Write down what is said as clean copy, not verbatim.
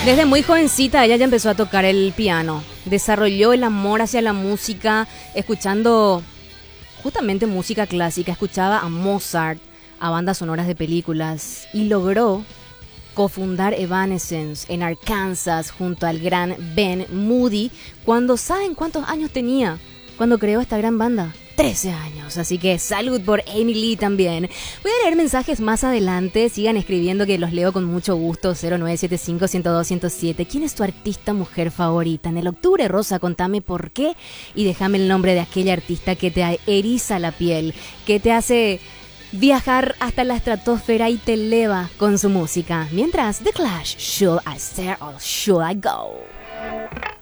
Desde muy jovencita ella ya empezó a tocar el piano. Desarrolló el amor hacia la música, escuchando justamente música clásica. Escuchaba a Mozart, a bandas sonoras de películas y logró cofundar Evanescence en Arkansas junto al gran Ben Moody cuando, ¿saben cuántos años tenía cuando creó esta gran banda? 13 años, así que salud por Amy Lee también. Voy a leer mensajes más adelante, sigan escribiendo que los leo con mucho gusto. 0975-102-107. ¿Quién es tu artista mujer favorita? En el octubre rosa, contame por qué y déjame el nombre de aquella artista que te eriza la piel, que te hace viajar hasta la estratosfera y te eleva con su música. Mientras, The Clash, Should I Stay or Should I Go?